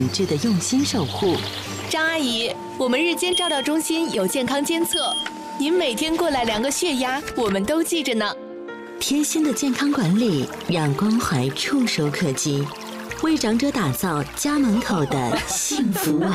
质的用心守护。 张阿姨，我们日间照料中心有健康监测，您每天过来量个血压，我们都记着呢。 贴心的健康管理，让关怀触手可及，为长者打造家门口的幸福晚。